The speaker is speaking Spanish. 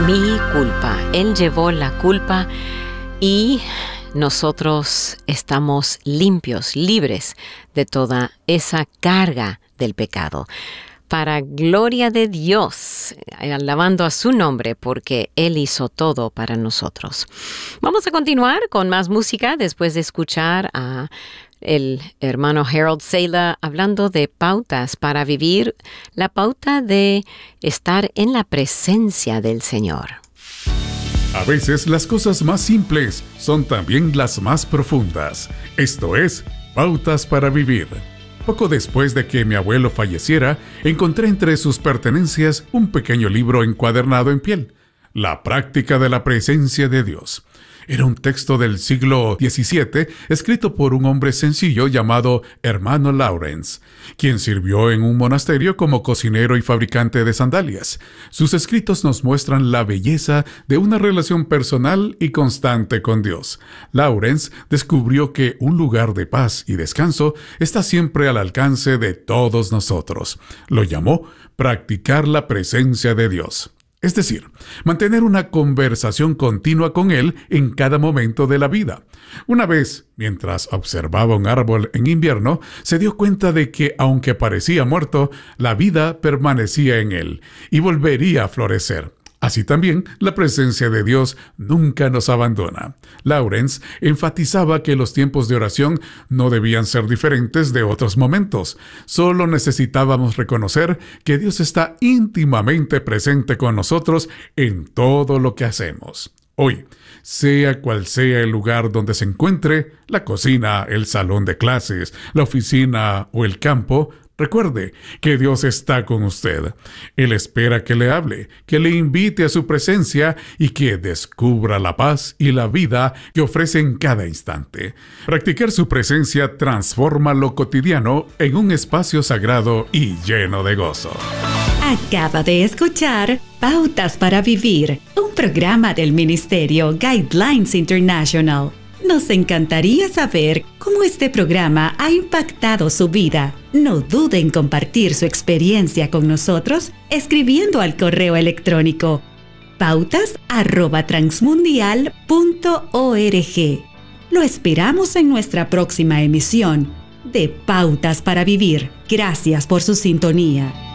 Mi culpa. Él llevó la culpa y nosotros estamos limpios, libres de toda esa carga del pecado. Para gloria de Dios, alabando a su nombre, porque Él hizo todo para nosotros. Vamos a continuar con más música después de escuchar a el hermano Harold Sala hablando de pautas para vivir, la pauta de estar en la presencia del Señor. A veces las cosas más simples son también las más profundas. Esto es Pautas para Vivir. Poco después de que mi abuelo falleciera, encontré entre sus pertenencias un pequeño libro encuadernado en piel, La práctica de la presencia de Dios. Era un texto del siglo XVII, escrito por un hombre sencillo llamado Hermano Lawrence, quien sirvió en un monasterio como cocinero y fabricante de sandalias. Sus escritos nos muestran la belleza de una relación personal y constante con Dios. Lawrence descubrió que un lugar de paz y descanso está siempre al alcance de todos nosotros. Lo llamó practicar la presencia de Dios. Es decir, mantener una conversación continua con Él en cada momento de la vida. Una vez, mientras observaba un árbol en invierno, se dio cuenta de que, aunque parecía muerto, la vida permanecía en él y volvería a florecer. Así también, la presencia de Dios nunca nos abandona. Lawrence enfatizaba que los tiempos de oración no debían ser diferentes de otros momentos. Solo necesitábamos reconocer que Dios está íntimamente presente con nosotros en todo lo que hacemos. Hoy, sea cual sea el lugar donde se encuentre, la cocina, el salón de clases, la oficina o el campo, recuerde que Dios está con usted. Él espera que le hable, que le invite a su presencia y que descubra la paz y la vida que ofrece en cada instante. Practicar su presencia transforma lo cotidiano en un espacio sagrado y lleno de gozo. Acaba de escuchar Pautas para Vivir, un programa del Ministerio Guidelines International. Nos encantaría saber cómo este programa ha impactado su vida. No dude en compartir su experiencia con nosotros escribiendo al correo electrónico pautas@transmundial.org. Lo esperamos en nuestra próxima emisión de Pautas para Vivir. Gracias por su sintonía.